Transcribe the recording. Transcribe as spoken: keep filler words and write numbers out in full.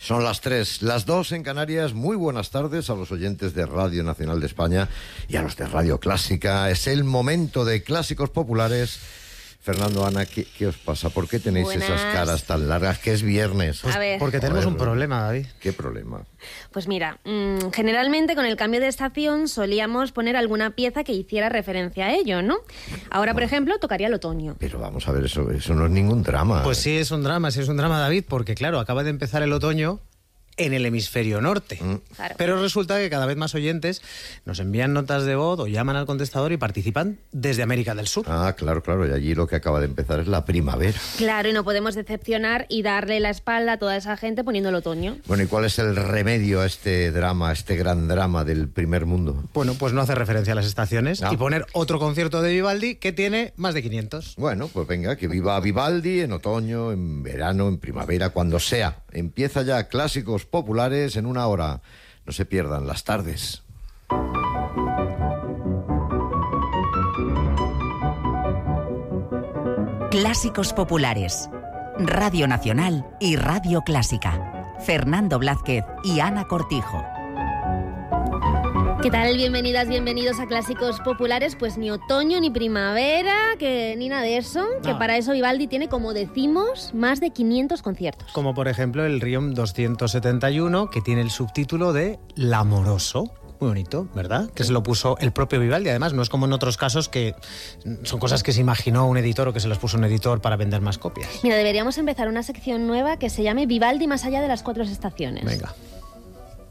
Son las tres, las dos en Canarias. Muy buenas tardes a los oyentes de Radio Nacional de España y a los de Radio Clásica. Es el momento de Clásicos Populares. Fernando, Ana, ¿qué, qué os pasa? ¿Por qué tenéis Buenas. esas caras tan largas? Que es viernes. Pues, a ver. Porque tenemos Joder, un problema, David. ¿Qué problema? Pues mira, mmm, generalmente con el cambio de estación solíamos poner alguna pieza que hiciera referencia a ello, ¿no? Ahora, por ejemplo, tocaría el otoño. Pero vamos a ver, eso, eso no es ningún drama. Pues sí, es un drama, sí es un drama, David, porque claro, acaba de empezar el otoño en el hemisferio norte. Mm. Claro. Pero resulta que cada vez más oyentes nos envían notas de voz o llaman al contestador y participan desde América del Sur. Ah, claro, claro. Y allí lo que acaba de empezar es la primavera. Claro, y no podemos decepcionar y darle la espalda a toda esa gente poniendo el otoño. Bueno, ¿y cuál es el remedio a este drama, a este gran drama del primer mundo? Bueno, pues no hace referencia a las estaciones No. y poner otro concierto de Vivaldi que tiene más de quinientos. Bueno, pues venga, que viva Vivaldi en otoño, en verano, en primavera, cuando sea. Empieza ya Clásicos Populares en una hora. No se pierdan las tardes. Clásicos Populares. Radio Nacional y Radio Clásica. Fernando Blázquez y Ana Cortijo. ¿Qué tal? Bienvenidas, bienvenidos a Clásicos Populares. Pues ni otoño, ni primavera, que ni nada de eso. No. Que para eso Vivaldi tiene, como decimos, más de quinientos conciertos. Como por ejemplo el Requiem doscientos setenta y uno, que tiene el subtítulo de L'Amoroso. Muy bonito, ¿verdad? Que se lo puso el propio Vivaldi. Además, no es como en otros casos que son cosas que se imaginó un editor o que se las puso un editor para vender más copias. Mira, deberíamos empezar una sección nueva que se llame Vivaldi más allá de las cuatro estaciones. Venga.